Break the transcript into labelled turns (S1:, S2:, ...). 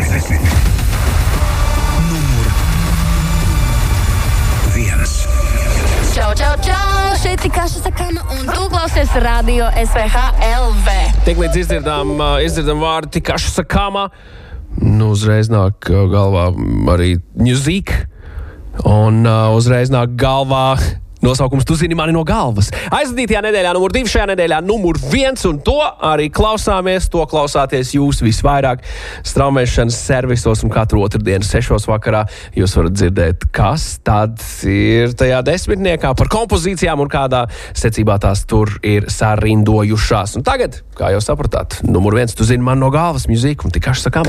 S1: Numur 1.
S2: Čau, čau, čau! Šeit ir Kaša Sakama un tu klausies radio SVH LV.
S3: Tiklīdz izdzirdam vārdu Kaša Sakama, uzreiz nāk galvā arī Music, un uzreiz nāk galvā nosaukums Tu zini mani no galvas. Aizvadītajā nedēļā numur 2, šajā nedēļā numur 1, un to arī klausāmies, to klausāties jūs visvairāk straumēšanas servisos, un katru otrdienu 6 vakarā jūs varat dzirdēt, kas tad ir tajā 10. par kompozīcijām un kādā secībā tās tur ir sarindojušās. Un tagad, kā jau sapratāt, numur 1 Tu zini mani no galvas, Music un Kaša Sakama.